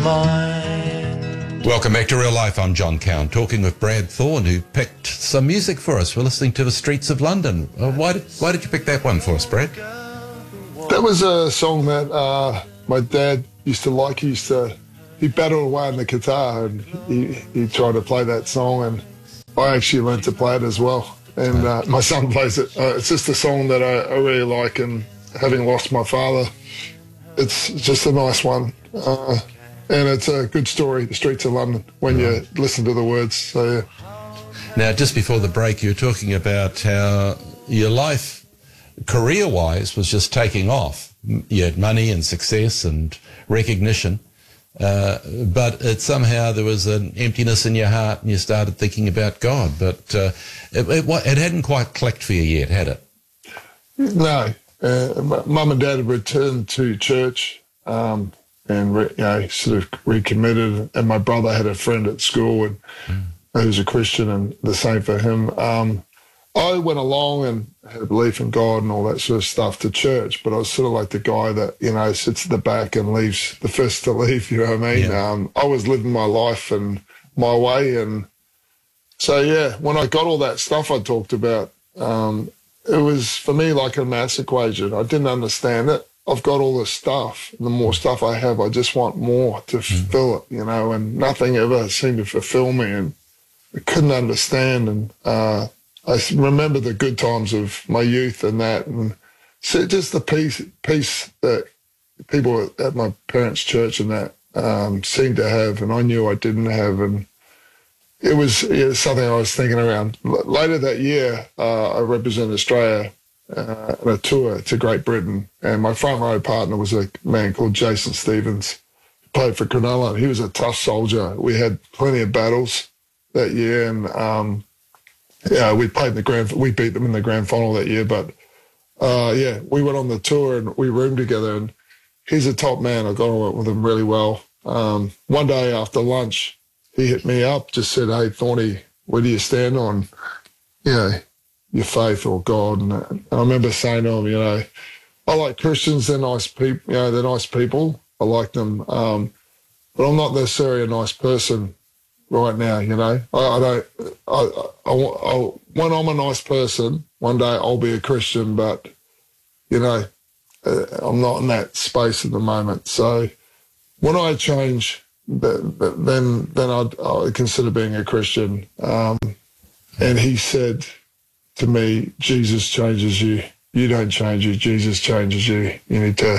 mind. Welcome back to Real Life. I'm John Cowan, talking with Brad Thorne, who picked some music for us. We're listening to The Streets of London. Why did you pick that one for us, Brad? That was a song that my dad used to like. He battled away on the guitar, and he tried to play that song, and I actually learned to play it as well. And my son plays it. It's just a song that I really like, and having lost my father, it's just a nice one. And it's a good story, The Streets of London, when you listen to the words. So, yeah. Now, just before the break, you were talking about how your life, career-wise, was just taking off. You had money and success and recognition, but somehow there was an emptiness in your heart, and you started thinking about God. But it hadn't quite clicked for you yet, had it? No. Mum and Dad had returned to church, and sort of recommitted. And my brother had a friend at school and who was a Christian, and the same for him. I went along and had a belief in God and all that sort of stuff to church, but I was sort of like the guy that, sits at the back and leaves, the first to leave, you know what I mean? Yeah. I was living my life and my way. And so, yeah, when I got all that stuff I talked about, it was, for me, like a maths equation. I didn't understand it. I've got all this stuff. And the more stuff I have, I just want more to fill it, and nothing ever seemed to fulfill me. And I couldn't understand. And I remember the good times of my youth and that. And so just the peace that people at my parents' church and that seemed to have, and I knew I didn't have. And it was something I was thinking around. Later that year, I represented Australia on a tour to Great Britain, and my front row partner was a man called Jason Stevens, who played for Cronulla. He was a tough soldier. We had plenty of battles that year, and we played we beat them in the grand final that year. But we went on the tour and we roomed together, and he's a top man. I got on with him really well. One day after lunch, he hit me up, just said, "Hey, Thorny, where do you stand on, your faith or God?" And I remember saying to him, I like Christians. They're nice people. They're nice people. I like them. But I'm not necessarily a nice person right now. When I'm a nice person, one day I'll be a Christian, but, I'm not in that space at the moment. So when I change, then I'd consider being a Christian. And he said to me, Jesus changes you. You don't change you. Jesus changes you. You need to,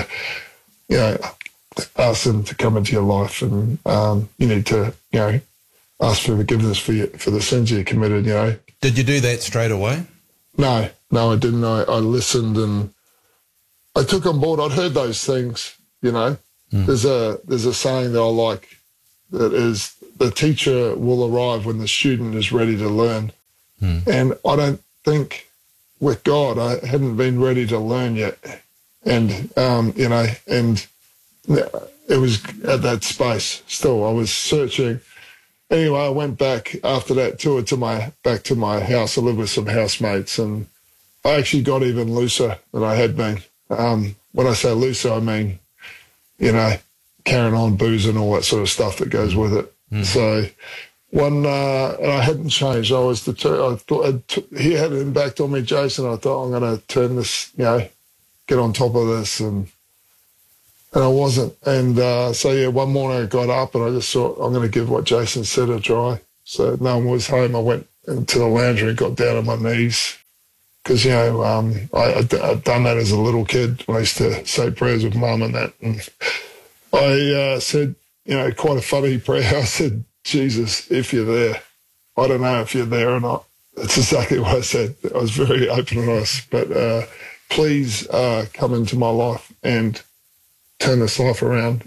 ask him to come into your life, and you need to, ask for forgiveness for the sins you committed. Did you do that straight away? No, I didn't. I listened and I took on board. I'd heard those things. There's a saying that I like, that is, the teacher will arrive when the student is ready to learn. And I don't think with God I hadn't been ready to learn yet. And, and it was at that space still. I was searching. Anyway, I went back after that tour back to my house. I lived with some housemates, and I actually got even looser than I had been. When I say looser, I mean, carrying on booze and all that sort of stuff that goes with it. So and I hadn't changed. I was he had an impact on me, Jason. I thought, I'm going to turn this, get on top of this, and I wasn't. And one morning I got up and I just thought, I'm going to give what Jason said a try. So no one was home. I went into the lounge and got down on my knees, because, I'd done that as a little kid when I used to say prayers with Mum and that. And I said, quite a funny prayer. I said, Jesus, if you're there, I don't know if you're there or not. That's exactly what I said. I was very open and honest. But please come into my life and turn this life around.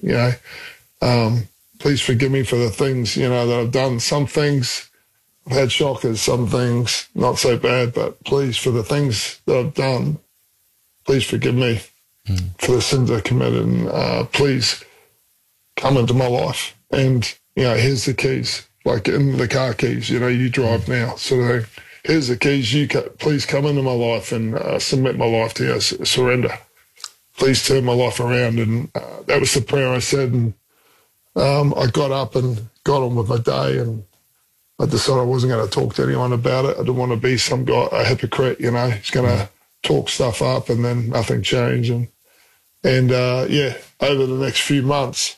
Please forgive me for the things, that I've done. Some things I've had shockers, some things not so bad, but please, for the things that I've done, please forgive me for the sins I committed. And please come into my life. And, here's the keys, like in the car keys, you drive now. So here's the keys. Please come into my life and submit my life to you, surrender. Please turn my life around. And that was the prayer I said. And I got up and got on with my day, and I decided I wasn't going to talk to anyone about it. I didn't want to be some guy, a hypocrite, he's going to talk stuff up and then nothing change. And over the next few months,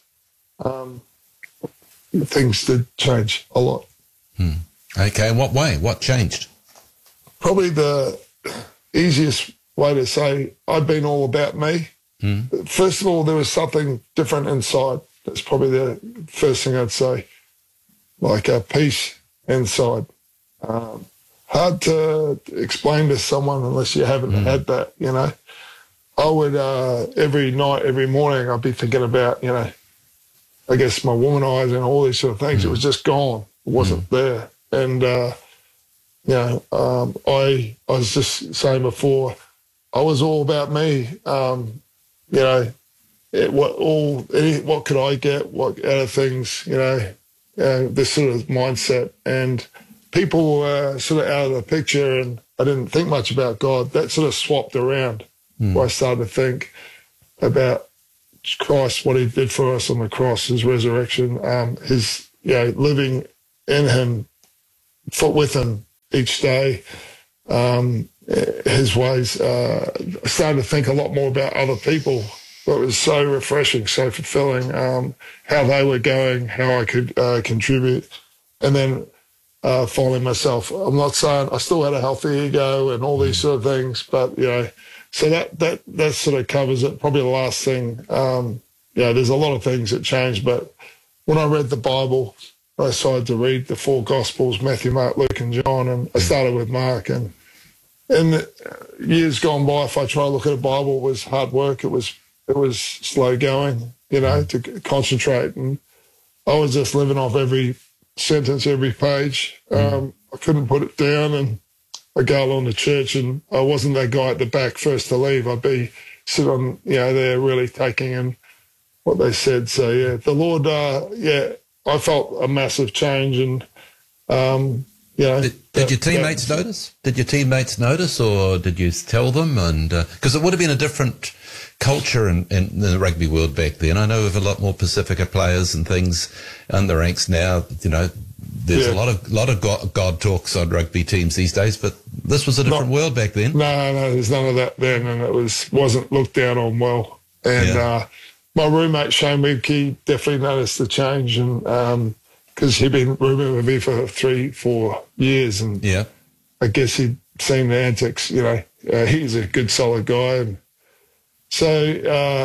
things did change a lot. Okay, in what way? What changed? Probably the easiest way to say I've been all about me. First of all, there was something different inside. That's probably the first thing I'd say. Like a peace inside. Hard to explain to someone unless you haven't had that, I would, every night, every morning, I'd be thinking about, I guess my womanizing and all these sort of things. It was just gone. It wasn't there. And, I was just saying before, I was all about me. What could I get? What out of things? This sort of mindset, and people were sort of out of the picture, and I didn't think much about God. That sort of swapped around. I started to think about Christ, what he did for us on the cross, his resurrection, his living in him, with him each day, his ways. I started to think a lot more about other people. It was so refreshing, so fulfilling, how they were going, how I could contribute. And then finally myself, I'm not saying I still had a healthy ego and all these sort of things, but, so that sort of covers it. Probably the last thing, there's a lot of things that changed, but when I read the Bible, I decided to read the 4 Gospels, Matthew, Mark, Luke, and John, and I started with Mark. And years gone by, if I try to look at a Bible, it was hard work. It was slow going, to concentrate. And I was just living off every sentence, every page. I couldn't put it down, and I'd go along to church, and I wasn't that guy at the back first to leave. I'd be sitting, there really taking in what they said. So, the Lord, I felt a massive change. And, Did your teammates notice? Did your teammates notice, or did you tell them? And because it would have been a different culture in the rugby world back then. I know of a lot more Pacifica players and things in the ranks now. There's a lot of God talks on rugby teams these days, but this was a different world back then. No, there's none of that then, and it wasn't looked down on well. And my roommate Shane Wiebke definitely noticed the change, and because he'd been rooming with me for 3-4 years, and I guess he'd seen the antics. He's a good, solid guy, and so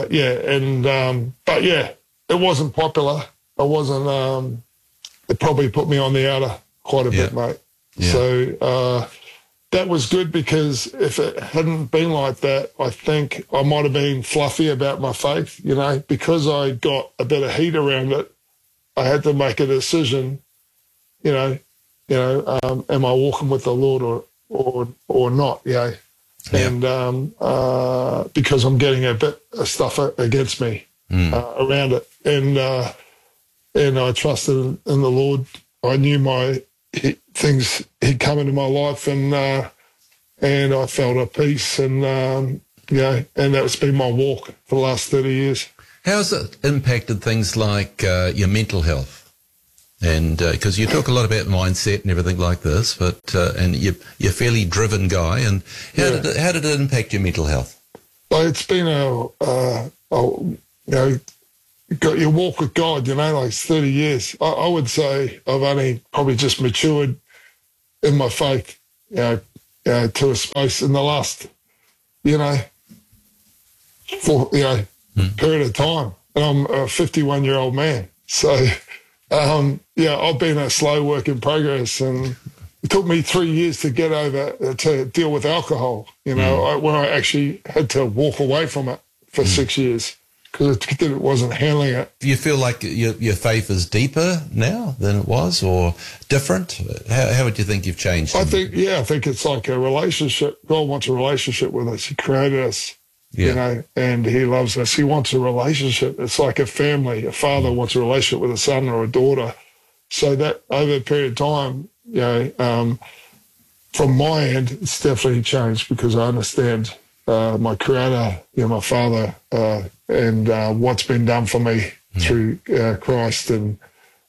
but it wasn't popular. I wasn't. It probably put me on the outer quite a bit, mate. Yeah. So that was good, because if it hadn't been like that, I think I might have been fluffy about my faith. Because I got a bit of heat around it, I had to make a decision. Am I walking with the Lord or not? And because I'm getting a bit of stuff against me around it, and I trusted in the Lord. I knew things had come into my life, and I felt at peace, and and that's been my walk for the last 30 years. How's it impacted things like your mental health? And because you talk a lot about mindset and everything like this, but and you're a fairly driven guy, and how did it impact your mental health? Well, it's been got your walk with God, like 30 years. I would say I've only probably just matured in my faith, to a space in the last, period of time. And I'm a 51-year-old man. So, I've been a slow work in progress, and it took me 3 years to get over, to deal with alcohol, when I actually had to walk away from it for 6 years, because it wasn't handling it. Do you feel like your faith is deeper now than it was, or different? How would you think you've changed? I think it's like a relationship. God wants a relationship with us. He created us, and he loves us. He wants a relationship. It's like a family. A father wants a relationship with a son or a daughter. So that over a period of time, from my end, it's definitely changed, because I understand my creator, my father, and what's been done for me through Christ, and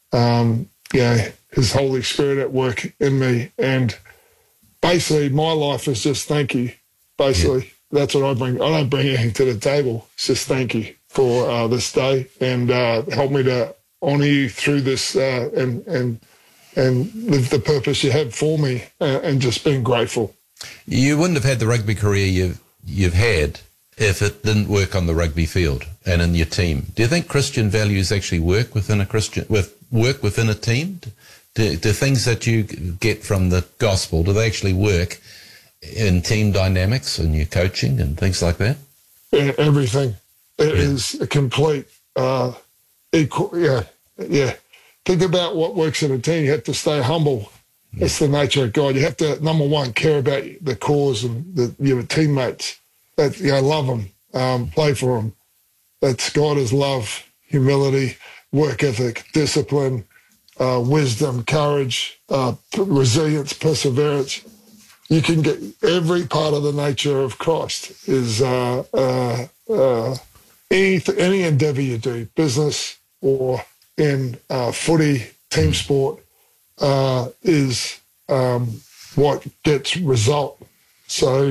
His Holy Spirit at work in me. And basically, my life is just thank you. Basically, that's what I bring. I don't bring anything to the table. It's just thank you for this day, and help me to honour you through this, and live the purpose you have for me, and just being grateful. You wouldn't have had the rugby career you've had if it didn't work on the rugby field and in your team. Do you think Christian values actually work within a team? Do things that you get from the gospel, do they actually work in team dynamics and your coaching and things like that? Everything. It is a complete equal. Yeah. Think about what works in a team. You have to stay humble. It's the nature of God. You have to, number one, care about the cause and your teammates. That love them, play for them. That's God is love, humility, work ethic, discipline, wisdom, courage, resilience, perseverance. You can get every part of the nature of Christ is any endeavour you do, business or in footy, team sport, is what gets result. So,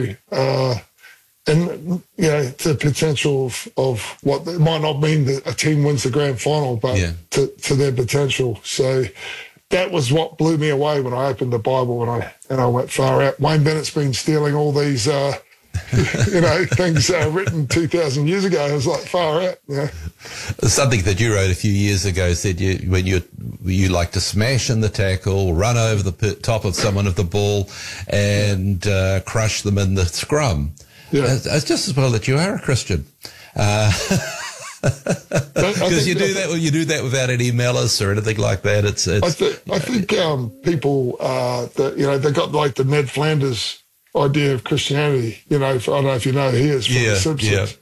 the potential of what it might not mean that a team wins the grand final, but to their potential. So that was what blew me away when I opened the Bible and I went far out. Wayne Bennett's been stealing all these, things written 2,000 years ago. I was like, far out. Something that you wrote a few years ago said when you like to smash in the tackle, run over the top of someone of the ball, and crush them in the scrum. Yeah. It's just as well that you are a Christian. Because you do that without any malice or anything like that. I think people they got like the Ned Flanders idea of Christianity. I don't know if you know who he is from The Simpsons.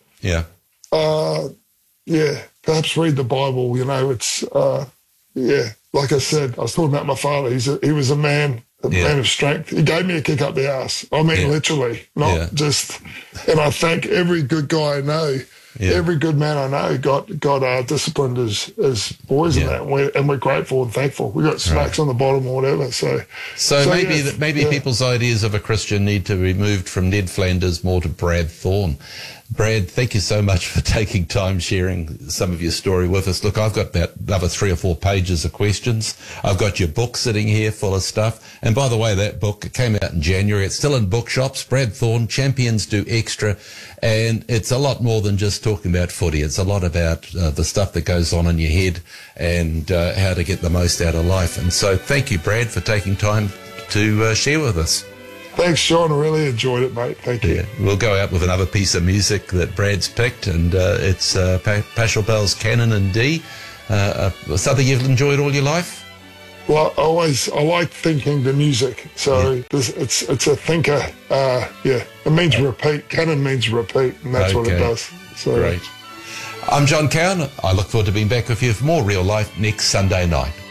Perhaps read the Bible. It's like I said, I was talking about my father. He was a man. A man of strength. He gave me a kick up the ass. I mean, literally, not just. And I thank every good guy I know, every good man I know got disciplined as boys in that, and we're grateful and thankful. We got smacks on the bottom or whatever. So maybe people's ideas of a Christian need to be moved from Ned Flanders more to Brad Thorn. Brad, thank you so much for taking time sharing some of your story with us. Look, I've got about another 3 or 4 pages of questions. I've got your book sitting here full of stuff. And by the way, that book came out in January. It's still in bookshops. Brad Thorn, Champions Do Extra. And it's a lot more than just talking about footy. It's a lot about the stuff that goes on in your head and how to get the most out of life. And so thank you, Brad, for taking time to share with us. Thanks, Sean. I really enjoyed it, mate. Thank you. We'll go out with another piece of music that Brad's picked, and it's Pachelbel's Canon in D. Something you've enjoyed all your life? Well, I like thinking the music. So it's a thinker. It means repeat. Canon means repeat, and that's what it does. So. Great. I'm John Cowan. I look forward to being back with you for more Real Life next Sunday night.